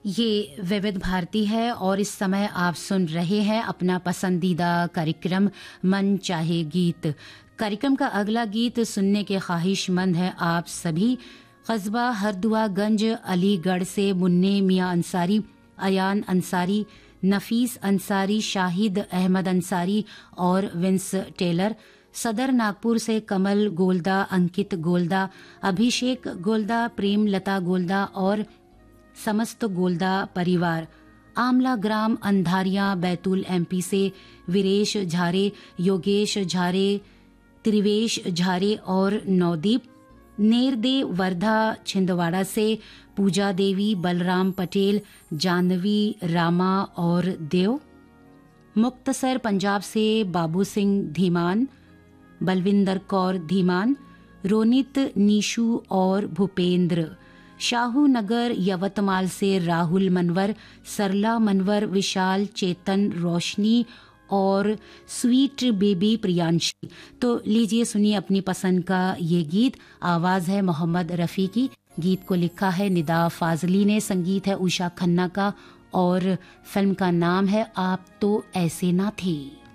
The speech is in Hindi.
ये विविध भारती है और इस समय आप सुन रहे हैं अपना पसंदीदा कार्यक्रम मन चाहे गीत। कार्यक्रम का अगला गीत सुनने के ख्वाहिशमंद हैं आप सभी। कस्बा हरदुआगंज अलीगढ़ से मुन्ने मियां अंसारी, अयान अंसारी, नफीस अंसारी, शाहिद अहमद अंसारी और विंस टेलर। सदर नागपुर से कमल गोल्दा, अंकित गोल्दा, अभिषेक गोल्दा, प्रेम लता गोल्दा और समस्त गोल्दा परिवार। आमला ग्राम अंधारिया बैतूल एमपी से वीरेश झारे, योगेश झारे, त्रिवेश झारे और नवदीप। नेरदे वर्धा छिंदवाड़ा से पूजा देवी, बलराम पटेल, जानवी रामा और देव। मुक्तसर पंजाब से बाबू सिंह धीमान, बलविंदर कौर धीमान, रोनित नीशू और भूपेंद्र। शाहू नगर यवतमाल से राहुल मनवर, सरला मनवर, विशाल, चेतन, रोशनी और स्वीट बेबी प्रियांशी। तो लीजिए सुनिए अपनी पसंद का ये गीत। आवाज है मोहम्मद रफ़ी की। गीत को लिखा है निदा फाजली ने, संगीत है उषा खन्ना का और फिल्म का नाम है आप तो ऐसे ना थे।